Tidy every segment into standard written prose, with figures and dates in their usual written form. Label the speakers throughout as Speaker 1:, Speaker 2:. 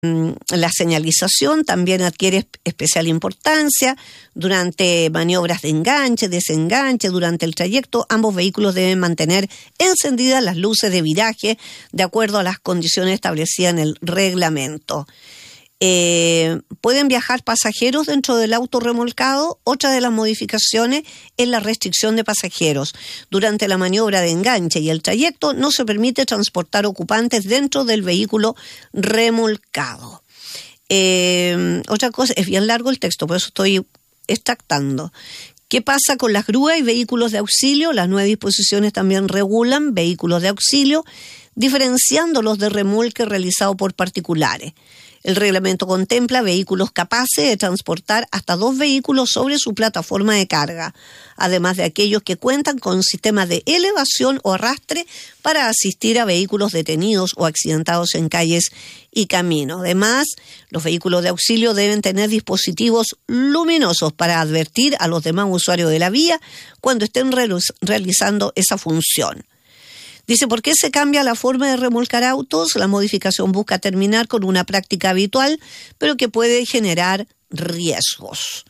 Speaker 1: La señalización también adquiere especial importancia durante maniobras de enganche, desenganche, durante el trayecto. Ambos vehículos deben mantener encendidas las luces de viraje de acuerdo a las condiciones establecidas en el reglamento. Pueden viajar pasajeros dentro del auto remolcado. Otra de las modificaciones es la restricción de pasajeros. Durante la maniobra de enganche y el trayecto no se permite transportar ocupantes dentro del vehículo remolcado. Otra cosa, es bien largo el texto, por eso estoy extractando. ¿Qué pasa con las grúas y vehículos de auxilio? Las nuevas disposiciones también regulan vehículos de auxilio, diferenciándolos de remolque realizado por particulares. El reglamento contempla vehículos capaces de transportar hasta 2 vehículos sobre su plataforma de carga, además de aquellos que cuentan con sistemas de elevación o arrastre para asistir a vehículos detenidos o accidentados en calles y caminos. Además, los vehículos de auxilio deben tener dispositivos luminosos para advertir a los demás usuarios de la vía cuando estén realizando esa función. Dice, ¿por qué se cambia la forma de remolcar autos? La modificación busca terminar con una práctica habitual, pero que puede generar riesgos.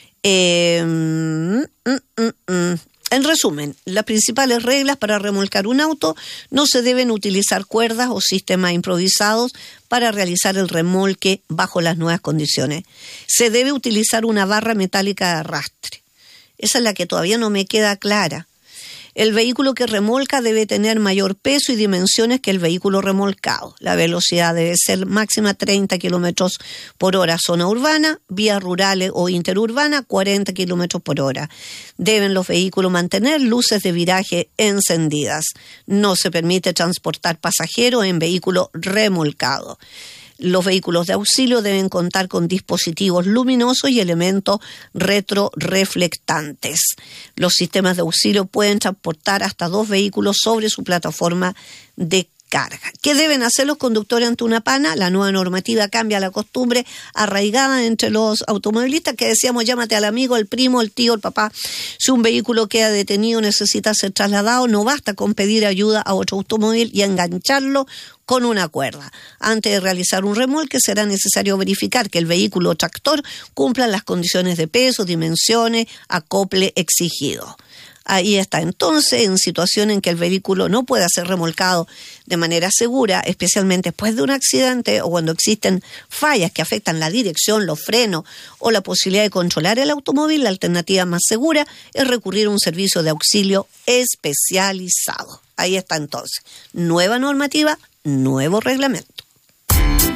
Speaker 1: En resumen, las principales reglas para remolcar un auto: no se deben utilizar cuerdas o sistemas improvisados para realizar el remolque bajo las nuevas condiciones. Se debe utilizar una barra metálica de arrastre. Esa es la que todavía no me queda clara. El vehículo que remolca debe tener mayor peso y dimensiones que el vehículo remolcado. La velocidad debe ser máxima 30 kilómetros por hora zona urbana, vías rurales o interurbanas 40 kilómetros por hora. Deben los vehículos mantener luces de viraje encendidas. No se permite transportar pasajeros en vehículo remolcado. Los vehículos de auxilio deben contar con dispositivos luminosos y elementos retroreflectantes. Los sistemas de auxilio pueden transportar hasta 2 vehículos sobre su plataforma de carga. ¿Qué deben hacer los conductores ante una pana? La nueva normativa cambia la costumbre arraigada entre los automovilistas que decíamos: llámate al amigo, el primo, el tío, el papá. Si un vehículo queda detenido, necesita ser trasladado, no basta con pedir ayuda a otro automóvil y engancharlo con una cuerda. Antes de realizar un remolque será necesario verificar que el vehículo o tractor cumpla las condiciones de peso, dimensiones, acople exigido. Ahí está. Entonces, en situación en que el vehículo no pueda ser remolcado de manera segura, especialmente después de un accidente o cuando existen fallas que afectan la dirección, los frenos o la posibilidad de controlar el automóvil, la alternativa más segura es recurrir a un servicio de auxilio especializado. Ahí está entonces. Nueva normativa, nuevo reglamento.